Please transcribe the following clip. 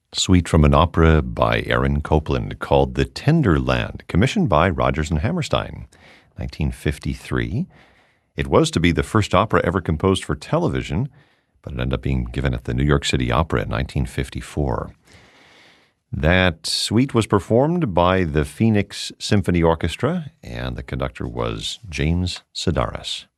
Suite from an opera by Aaron Copland called The Tender Land, commissioned by Rodgers and Hammerstein, 1953. It was to be the first opera ever composed for television, but it ended up being given at the New York City Opera in 1954. That suite was performed by the Phoenix Symphony Orchestra, and the conductor was James Sedaris.